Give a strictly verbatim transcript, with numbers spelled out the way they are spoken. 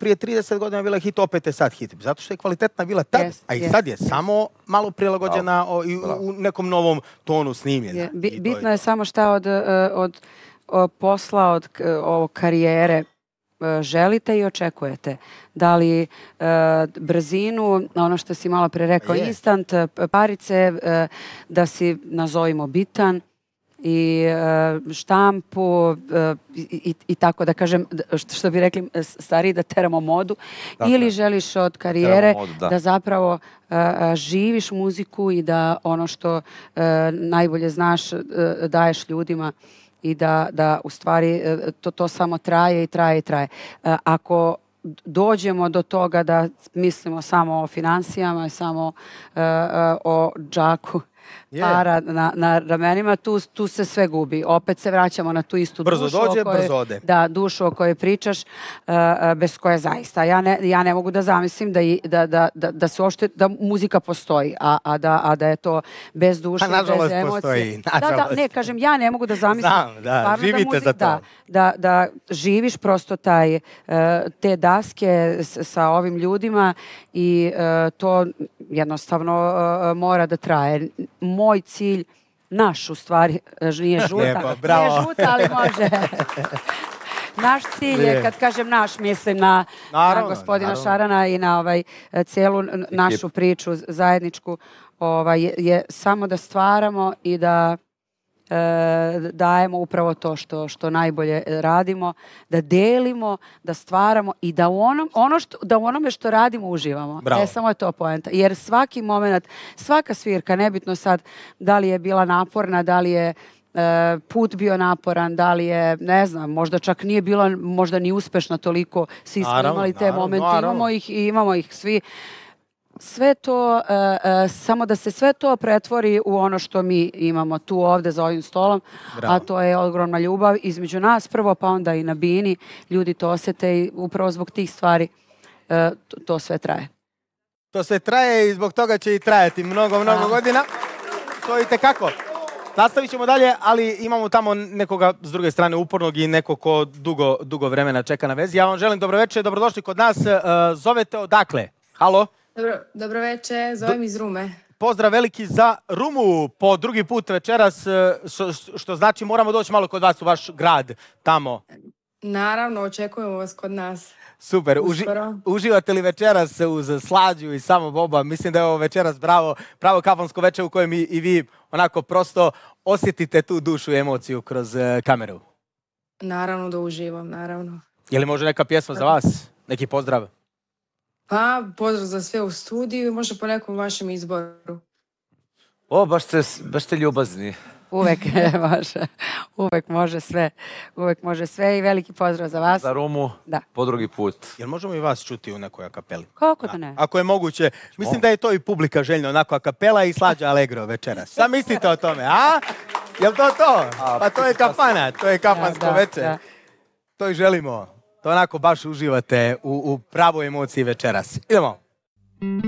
prije trideset godina bila hit, opet je sad hit. Zato što je kvalitetna bila tad, yes, a i yes, sad je yes. samo malo prilagođena o, i u, u nekom novom tonu snimljena. Je, bi, I bitno je, je samo šta od, od, od posla, od ovog karijere želite i očekujete. Da li e, brzinu, ono što si malo pre rekao, je. instant, parice, e, da si nazovimo bitan i e, štampu e, i, i tako da kažem, što, što bi rekli stariji, da teramo modu. Dakle, ili želiš od karijere modu, da. da zapravo e, živiš muziku i da ono što e, najbolje znaš e, daješ ljudima i da, da u stvari to, to samo traje i traje i traje. Ako dođemo do toga da mislimo samo o financijama i samo uh, o džaku para yeah. na, na ramenima, tu, tu se sve gubi. Opet se vraćamo na tu istu brzo dušu. Dođe, o kojoj, brzo ode. Da, dušu o kojoj pričaš, uh, bez koje zaista. Ja ne, ja ne mogu da zamislim da, i, da, da, da, da, se ošte, da muzika postoji, a, a, da, a da je to bez duše, a, bez emocije. Postoji, da, da, ne, kažem, ja ne mogu da zamislim. Znam, da, živite da muzik, za to. Da, da, da živiš prosto taj, te daske sa ovim ljudima i to jednostavno mora da traje. Moj cilj, naš u stvari, nije žuta, Lijepo, bravo. nije žuta, ali može. Naš cilj je, kad kažem naš, mislim na, naravno, na gospodina naravno. Šarana i na ovaj, cijelu našu priču zajedničku, ovaj, je, je samo da stvaramo i da e, dajemo upravo to što, što najbolje radimo, da delimo, da stvaramo i da u, onom, ono što, da u onome što radimo uživamo. Bravo. E, samo je to poenta. Jer svaki moment, svaka svirka, nebitno sad da li je bila naporna, da li je put bio naporan, da li je, ne znam, možda čak nije bila možda ni uspešna toliko, svi smo naravno, imali te naravno, momente, naravno. imamo ih i imamo ih svi. Sve to, uh, uh, samo da se sve to pretvori u ono što mi imamo tu ovde za ovim stolom, Bravo. a to je ogromna ljubav između nas prvo, pa onda i na bini. Ljudi to osete i upravo zbog tih stvari uh, to, to sve traje. To sve traje i zbog toga će i trajati mnogo, mnogo a. godina. To i tekako. Nastavit ćemo dalje, ali imamo tamo nekoga s druge strane upornog i neko ko dugo, dugo vremena čeka na vezi. Ja vam želim dobro večer, dobrodošli kod nas. Uh, zovete odakle? Halo? Dobro, dobro večer, zovem Do, iz Rume. Pozdrav veliki za Rumu po drugi put večeras, što, što znači moramo doći malo kod vas u vaš grad tamo. Naravno, očekujemo vas kod nas. Super. Uži, uživate li večeras uz Slađu i samo Boba? Mislim da je ovo večeras bravo, pravo kafansko večer u kojem i, i vi onako prosto osjetite tu dušu i emociju kroz uh, kameru. Naravno da uživam, naravno. Je li može neka pjesma za vas? Neki pozdrav? Pa, pozdrav za sve u studiju i možda po nekom vašem izboru. O, baš ste, baš ste ljubazni. Uvek može, uvek može sve, uvek može sve i veliki pozdrav za vas. Za Rumu, da. Po drugi put. Jel možemo i vas čuti u nekoj akapeli? Kako da ne? Ako je moguće. Mislim da je to i publika željno, onako akapela i Slađa Allegro večeras. Šta mislite o tome, a? Jel to to? Pa to je kafana, to je kafansko večer. To i želimo. To onako baš uživate u, u pravoj emociji večeras. Idemo.